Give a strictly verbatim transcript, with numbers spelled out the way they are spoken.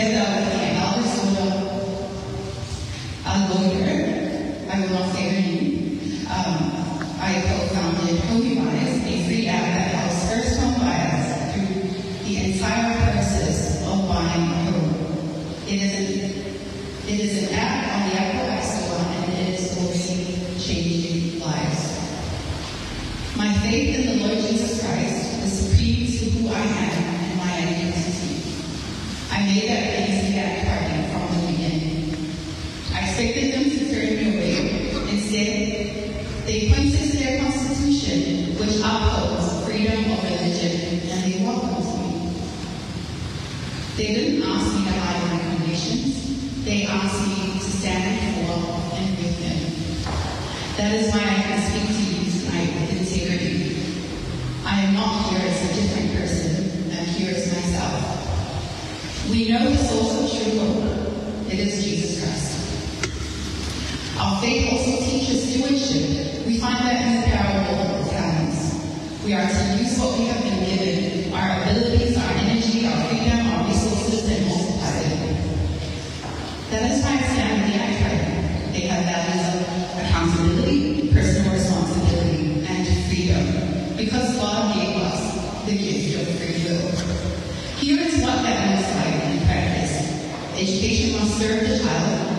together with my eldest daughter, a lawyer, I will not say her name, um, I co-founded HomeBuyers, a free app that helps first home buyers through the entire process of buying a home. It is an, it is an app on the Apple App Store, and it is already changing lives. My faith in the Lord Jesus Christ is supreme to who I am and my identity. I made that lazy back party from the beginning. I expected them to turn me away. Instead, they pointed to their constitution, which upholds freedom of religion, and they welcomed me. They didn't ask me to hide my convictions. They asked me to stand for and with them. That is why I can speak to you tonight with integrity. I am not here as a different person. I'm here as myself. We know the source of true hope. It is Jesus Christ. Our faith also teaches stewardship. We find that in the parable of the talents. We are to use what we have been given, our abilities, our energy, our freedom, our resources, and multiply them. That is why I stand with the I Tribe. They have values of accountability, personal responsibility, and freedom. Because God gave us the gift of free will. Here is what that looks like in practice. Education must serve the child.